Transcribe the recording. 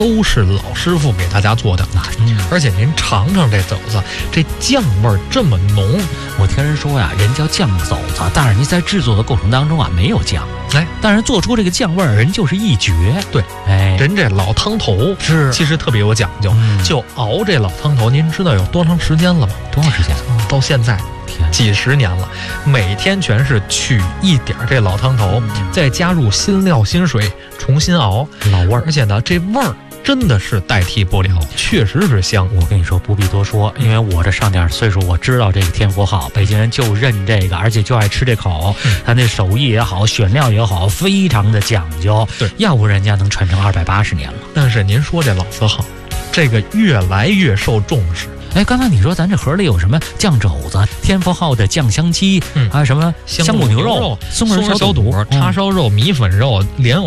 都是老师傅给大家做的。而且您尝尝这肘子，这酱味儿这么浓。 我听人说呀，人叫酱肘子，但是你在制作的过程当中啊，没有酱。但是做出这个酱味儿，人就是一绝。 对，人这老汤头其实特别有讲究，就熬这老汤头，您知道有多长时间了吗？ 多长时间？ 到现在几十年了，每天全是取一点这老汤头，再加入新料新水，重新熬老味儿。 而且呢，这味儿真的是代替不了，确实是香。 我跟你说不必多说，因为我这上点岁数，我知道这个天福号，北京人就认这个，而且就爱吃这口。他那手艺也好，选料也好，非常的讲究。 对， 要不人家能传承280年了。 但是您说这老字号，这个越来越受重视。 刚才你说咱这盒里有什么酱肘子、天福号的酱香鸡，还有什么香母牛肉、松仁小肚、 叉烧肉、米粉肉、莲藕。